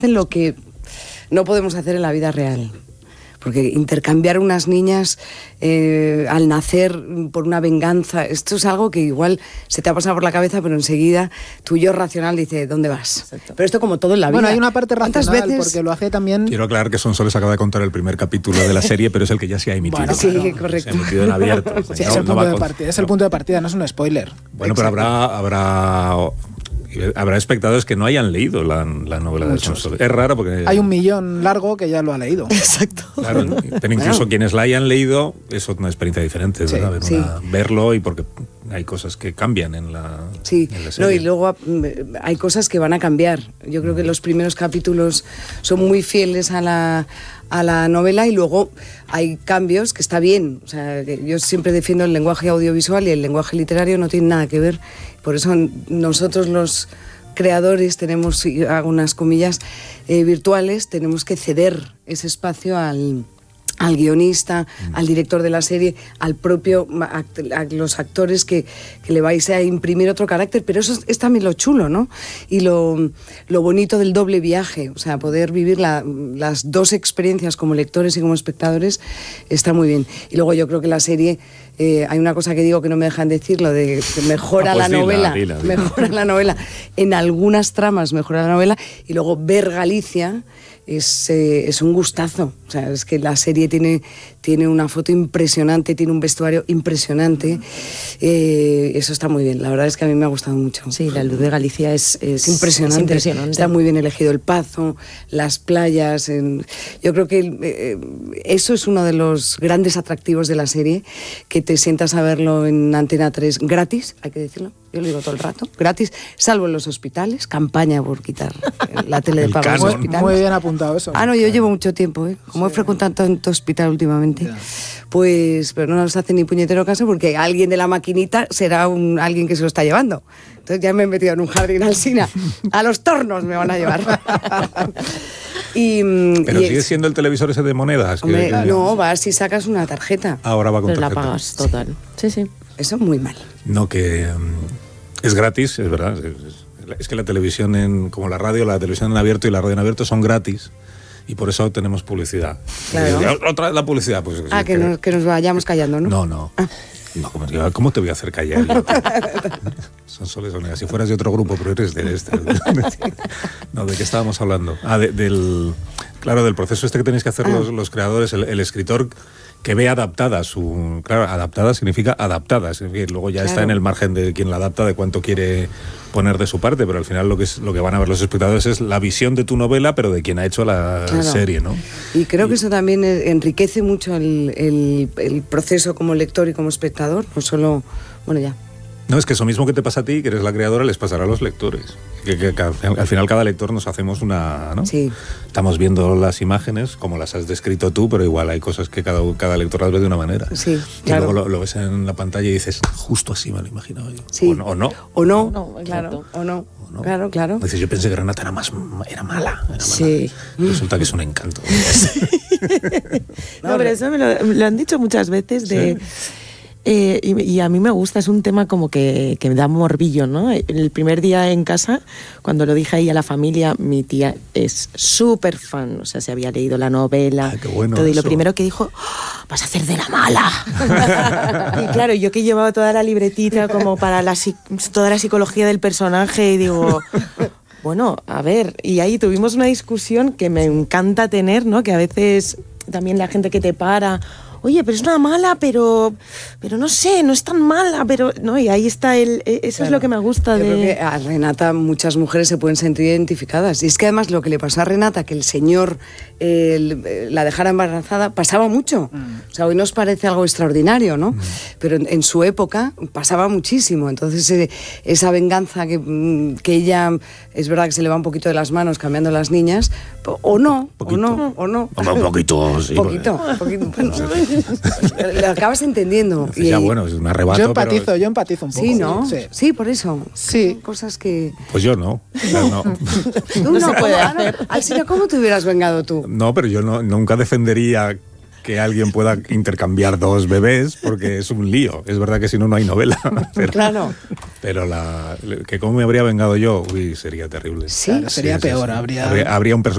lo que no podemos hacer en la vida real. Porque intercambiar unas niñas al nacer por una venganza, esto es algo que igual se te ha pasado por la cabeza, pero enseguida tu yo racional dice, ¿dónde vas? Exacto. Pero esto como todo en la vida. Bueno, hay una parte racional, veces? porque lo hace también... Quiero aclarar que Sonsoles acaba de contar el primer capítulo de la serie, pero es el que ya se ha emitido. Bueno, sí, correcto. Se ha emitido en abierto. Sí, es el punto de partida, es el punto de partida, no es un spoiler. Bueno, pero habrá espectadores que no hayan leído la novela de Sonsoles. Es raro porque... Hay 1 millón largo que ya lo ha leído. Exacto. Claro, pero incluso quienes la hayan leído, es una experiencia diferente, Sí, ¿verdad? sí. Verlo, y porque hay cosas que cambian en la, Sí, en la no, serie. y luego hay cosas que van a cambiar. Yo creo que los primeros capítulos son muy fieles a la novela, y luego hay cambios que está bien. O sea, que yo siempre defiendo el lenguaje audiovisual, y el lenguaje literario no tiene nada que ver. Por eso nosotros los creadores tenemos, hago unas comillas virtuales, tenemos que ceder ese espacio al guionista, al director de la serie, al propio, a los actores que le vais a imprimir otro carácter, pero eso es también lo chulo, ¿no? Y lo bonito del doble viaje, o sea, poder vivir las dos experiencias como lectores y como espectadores está muy bien. Y luego yo creo que la serie, hay una cosa que digo que no me dejan decir, lo de que mejora la novela, mejora la novela, en algunas tramas mejora la novela, y luego ver Galicia es un gustazo. O sea, es que la serie tiene una foto impresionante, tiene un vestuario impresionante. Eso está muy bien. La verdad es que a mí me ha gustado mucho. Sí, la luz de Galicia es impresionante. Está muy bien elegido el Pazo, las playas. Yo creo que eso es uno de los grandes atractivos de la serie, que te sientas a verlo en Antena 3 gratis, hay que decirlo. Yo lo digo todo el rato, gratis, salvo en los hospitales, campaña por quitar la tele de pago en los hospitales. Muy bien apuntado eso. Ah, no, yo llevo mucho tiempo, como he frecuentado tanto hospital últimamente, pues, pero no nos hace ni puñetero caso, porque alguien de la maquinita será alguien que se lo está llevando. Entonces ya me he metido en un jardín alsina. A los tornos me van a llevar. Pero sigue siendo el televisor ese de monedas. Hombre, no, vas y sacas una tarjeta. Ahora va con pero tarjeta. la pagas total. Sí, sí. Eso muy mal. No, que es gratis, es verdad. Es que la televisión, como la radio, la televisión en abierto y la radio en abierto son gratis, y por eso tenemos publicidad. Claro. Otra vez la publicidad. Pues, que nos vayamos callando, ¿no? No. No, ¿cómo te voy a hacer callar? Sonsoles Onega, si fueras de otro grupo, pero eres de este. No, ¿de qué estábamos hablando? Del proceso este que tenéis que hacer los creadores, el escritor que ve adaptada su... Claro, adaptada significa adaptada, luego ya está en el margen de quien la adapta, de cuánto quiere poner de su parte, pero al final lo que van a ver los espectadores es la visión de tu novela, pero de quien ha hecho la serie, ¿no? Y creo que eso también enriquece mucho el proceso como lector y como espectador, no solo... Bueno, ya. No, es que eso mismo que te pasa a ti, que eres la creadora, les pasará a los lectores. Que al final cada lector nos hacemos una... ¿no? Sí. Estamos viendo las imágenes como las has descrito tú, pero igual hay cosas que cada lector las ve de una manera. Sí, y claro. luego lo ves en la pantalla y dices, justo así me lo imaginaba yo. Sí. O no. O no, No, claro. O no. No. Claro. Dices, yo pensé que Renata era mala. Sí. Resulta que es un encanto. No, pero eso me lo han dicho muchas veces de... Y a mí me gusta, es un tema como que me da morbillo, ¿no? El primer día en casa, cuando lo dije ahí a la familia, mi tía es súper fan, o sea, se había leído la novela, qué bueno todo, y lo eso. primero que dijo, ¡oh, vas a hacer de la mala! Y claro, yo que llevaba toda la libretita como para toda la psicología del personaje, y digo... Bueno, a ver, y ahí tuvimos una discusión que me encanta tener, ¿no? Que a veces también la gente que te para... Oye, pero es una mala, pero no sé, no es tan mala, pero... ¿no? Y ahí está eso es lo que me gusta Yo de... creo que a Renata muchas mujeres se pueden sentir identificadas. Y es que además lo que le pasó a Renata, que el señor la dejara embarazada, pasaba mucho. O sea, hoy nos parece algo extraordinario, ¿no? Pero en su época pasaba muchísimo. Entonces esa venganza que ella, es verdad que se le va un poquito de las manos cambiando las niñas, o no. Un poquito, sí. Poquito. Bueno, lo acabas entendiendo. Entonces, ya bueno, es un arrebato. Yo empatizo un poco. Sí, ¿no? Sí. Sí, por eso. Sí. Son cosas que... Pues yo no. No. Tú no se puede hacer. Alsina, ¿cómo te hubieras vengado tú? No, pero yo nunca defendería que alguien pueda intercambiar dos bebés, porque es un lío. Es verdad que si no, no hay novela. Pero, Claro. Pero que cómo me habría vengado yo, sería terrible. Sí. Claro, sería peor. Habría un personaje